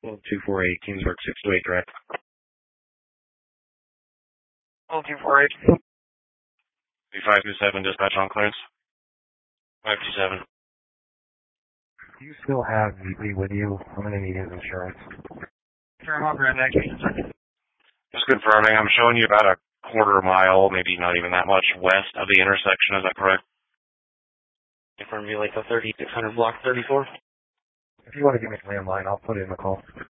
248, Kingsburg 628 direct. 248. 527, dispatch on clearance. 527. Do you still have VP with you? I'm going to need his insurance. Sure, I'm on Grand Next. Just confirming, I'm showing you about a quarter mile, maybe not even that much, west of the intersection, is that correct? Confirm you like the 3600 block 34. If you want to give me a landline, I'll put it in the call.